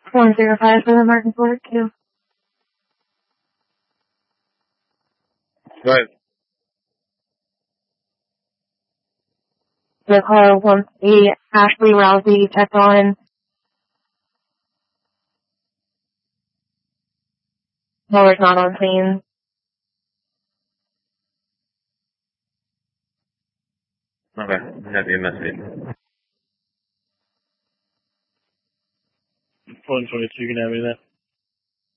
105 for the Martin Ford, too. Go ahead. The caller wants the Ashley Rousey check on. Caller's not on scene. Okay, have your message. 122, you can have me there.